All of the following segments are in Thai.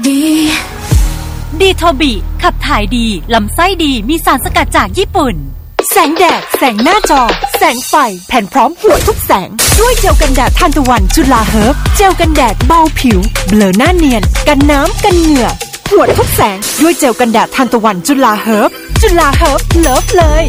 ดีโทบิขับถ่ายดีลำไส้ดีมีสารสกัดจากญี่ปุ่นแสงแดดแสงหน้าจอแสงไฟแผ่นพร้อมหัวทุกแสงด้วยเจลกันแดดทานตะวันจุฬาเฮิร์บเจลกันแดดเบาผิวเบลอหน้าเนียนกันน้ำกันเหงื่อหัวทุกแสงด้วยเจลกันแดดทานตะวันจุฬาเฮิร์บจุฬาเฮิร์บเลิฟเลย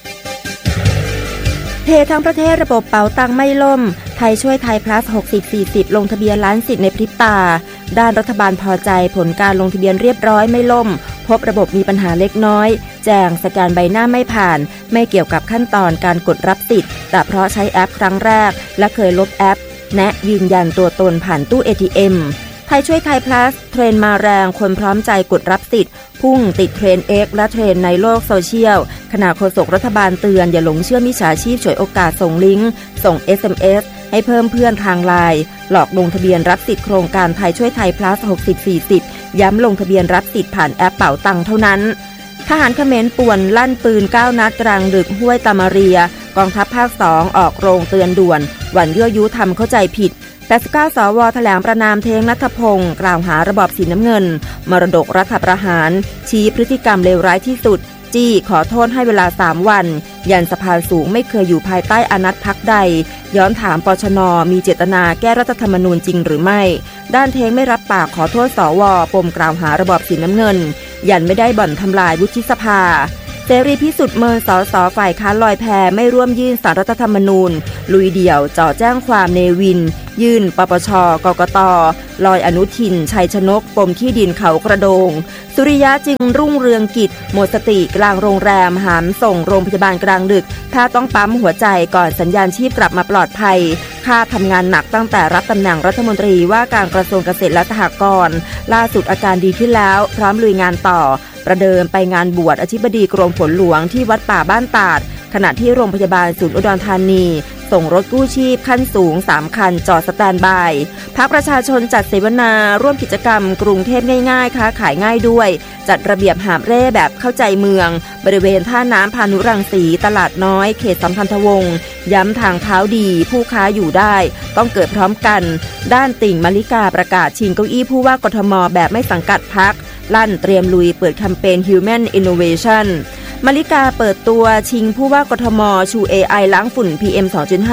เททั้งประเทศระบบเป๋าตังไม่ล่มไทยช่วยไทย plus 60-40 ลงทะเบียนล้านสิทธิ์ในพริบตาด้านรัฐบาลพอใจผลการลงทะเบียนเรียบร้อยไม่ล่มพบระบบมีปัญหาเล็กน้อยแจ้งสแกนใบหน้าไม่ผ่านไม่เกี่ยวกับขั้นตอนการกดรับสิทธิ์แต่เพราะใช้แอปครั้งแรกและเคยลบแอปแนะยืนยันตัวตนผ่านตู้ ATM ไทยช่วยไทย plus เทรนมาแรงคนพร้อมใจกดรับสิทธิ์พุ่งติดเทรน X และเทรนในโลกโซเชียลขณะโฆษกรัฐบาลเตือนอย่าหลงเชื่อมิจฉาชีพฉวยโอกาสส่งลิงก์ส่ง SMS ให้เพิ่มเพื่อนทางไลน์หลอกลงทะเบียนรับสิทธิ์โครงการไทยช่วยไทย plus 60-40 ย้ำลงทะเบียนรับสิทธิ์ผ่านแอปเป๋าตังเท่านั้นทหารเขมรป่วนลั่นปืน9นัดกลางดึกห้วยตามาเรียกองทัพภาค2ออกโรงเตือนด่วนหวั่นยั่วยุทำเข้าใจผิด89 สว.แถลงประนามเทงณัฐพงศ์กล่าวหาระบอบสีน้ำเงินมรดกรัฐประหารชี้พฤติกรรมเลวร้ายที่สุดจี้ขอโทษให้เวลา3วันยันสภาสูงไม่เคยอยู่ภายใต้อานัตพรรคใดย้อนถามปชน.มีเจตนาแก้รัฐธรรมนูญจริงหรือไม่ด้านเทงไม่รับปากขอโทษสว.ปมกล่าวหาระบอบสีน้ำเงินยันไม่ได้บ่อนทำลายวุฒิสภาเสรีพิสุทธิ์เมินสสฝ่ายค้านลอยแพไม่ร่วมยื่นสารรัฐธรรมนูญลุยเดี่ยวจ่อแจ้งความเนวินยื่นปปช.กกต.ลอยอนุทินชัยชนกปมที่ดินเขากระโดงสุริยะจึงรุ่งเรืองกิจหมดสติกลางโรงแรมหามส่งโรงพยาบาลกลางดึกถ้าต้องปั๊มหัวใจก่อนสัญญาณชีพกลับมาปลอดภัยค่าทำงานหนักตั้งแต่รับตำแหน่งรัฐมนตรีว่าการกระทรวงเกษตรและสหกรณ์ล่าสุดอาการดีขึ้นแล้วพร้อมลุยงานต่อประเดิมไปงานบวชอธิบดีกรมฝนหลวงที่วัดป่าบ้านตาดขณะที่โรงพยาบาลศูนย์อุดรธานีส่งรถกู้ชีพขั้นสูง3คันจอดสแตนบายพรรคประชาชนจัดเสวนาร่วมกิจกรรมกรุงเทพง่ายๆค้าขายง่ายด้วยจัดระเบียบหาบเร่แบบเข้าใจเมืองบริเวณท่าน้ำพานุรังสีตลาดน้อยเขตสัมพันธวงศ์ย้ำทางเท้าดีผู้ค้าอยู่ได้ต้องเกิดพร้อมกันด้านติ่งมลิกาประกาศชิงเก้าอี้ผู้ว่ากทมแบบไม่สังกัดพรรคลั่นเตรียมลุยเปิดแคมเปญ Human Innovation มลิกาเปิดตัวชิงผู้ว่ากทมชู AI ล้างฝุ่น PM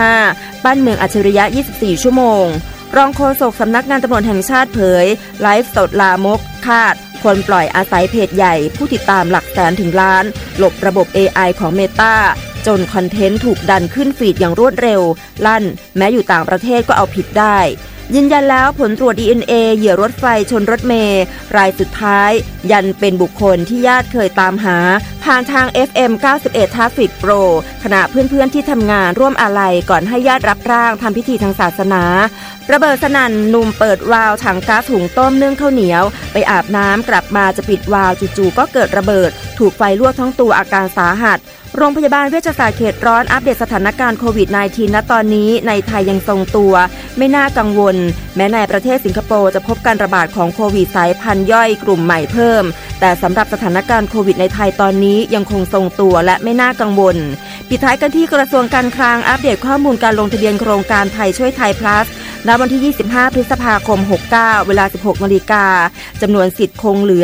2.5 บ้านเมืองอัจฉริยะ24ชั่วโมงรองโฆษกสำนักงานตำรวจแห่งชาติเผยไลฟ์สดลามกคาดคนปล่อยอาศัยเพจใหญ่ผู้ติดตามหลักแสนถึงล้านหลบระบบ AI ของ Meta จนคอนเทนต์ถูกดันขึ้นฟีดอย่างรวดเร็วลั่นแม้อยู่ต่างประเทศก็เอาผิดได้ยืนยันแล้วผลตรวจ DNA เหยื่อรถไฟชนรถเมล์รายสุดท้ายยันเป็นบุคคลที่ญาติเคยตามหาผ่านทาง FM 91 Traffic Pro ขณะเพื่อนๆที่ทำงานร่วมอาลัยก่อนให้ญาติรับร่างทำพิธีทางศาสนาระเบิดสนั่นหนุ่มเปิดวาล์วถังก๊าซหุงต้มนึ่งข้าวเหนียวไปอาบน้ำกลับมาจะปิดวาล์วจู่ๆก็เกิดระเบิดถูกไฟลวกทั้งตัวอาการสาหัสโรงพยาบาลเวชศาสตร์เขตร้อนอัปเดตสถานการณ์โควิด -19 ณ ตอนนี้ในไทยยังทรงตัวไม่น่ากังวลแม้ในประเทศสิงคโปร์จะพบการระบาดของโควิดสายพันธุ์ย่อยกลุ่มใหม่เพิ่มแต่สำหรับสถานการณ์โควิดในไทยตอนนี้ยังคงทรงตัวและไม่น่ากังวลปิดท้ายกันที่กระทรวงการคลังอัปเดตข้อมูลการลงทะเบียนโครงการไทยช่วยไทย plus ณ วันที่ 25 พฤษภาคม 69 เวลา 16 นาฬิกาจำนวนสิทธิ์คงเหลือ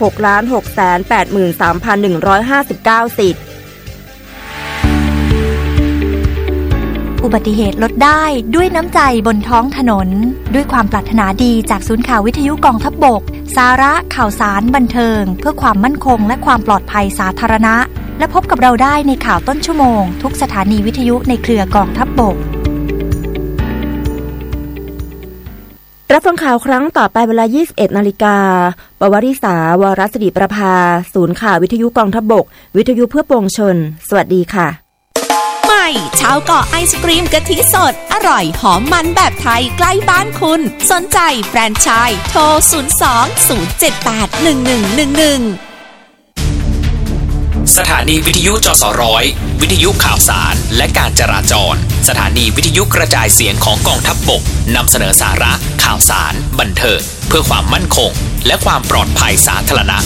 6,683,159 สิทธิ์อุบัติเหตุลดได้ด้วยน้ำใจบนท้องถนนด้วยความปรารถนาดีจากศูนย์ข่าววิทยุกองทัพบกสาระข่าวสารบันเทิงเพื่อความมั่นคงและความปลอดภัยสาธารณะและพบกับเราได้ในข่าวต้นชั่วโมงทุกสถานีวิทยุในเครือกองทัพบกรับฟังข่าวครั้งต่อไปเวลา 21 นาฬิกาปวริษาวรศิริประภาศูนย์ข่าววิทยุกองทัพบกวิทยุเพื่อปวงชนสวัสดีค่ะใหม่ชาวเกาะไอศกรีมกะทิสดอร่อยหอมมันแบบไทยใกล้บ้านคุณสนใจแฟรนไชส์โทร 02-078-1111 สถานีวิทยุจสร้อยวิทยุข่าวสารและการจราจรสถานีวิทยุกระจายเสียงของกองทัพบกนำเสนอสาระข่าวสารบันเทิงเพื่อความมั่นคงและความปลอดภัยสาธารณะ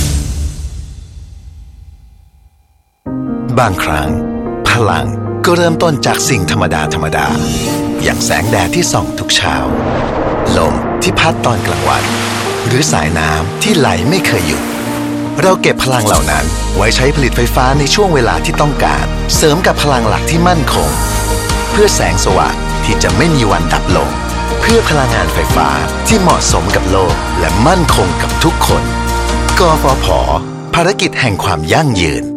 บางครั้งพลังก็เริ่มต้นจากสิ่งธรรมดาอย่างแสงแดดที่ส่องทุกเช้าลมที่พัดตอนกลางวันหรือสายน้ำที่ไหลไม่เคยหยุดเราเก็บพลังเหล่านั้นไว้ใช้ผลิตไฟฟ้าในช่วงเวลาที่ต้องการเสริมกับพลังหลักที่มั่นคงเพื่อแสงสว่างที่จะไม่มีวันดับลงเพื่อพลังงานไฟฟ้าที่เหมาะสมกับโลกและมั่นคงกับทุกคนกฟผ.ภารกิจแห่งความยั่งยืน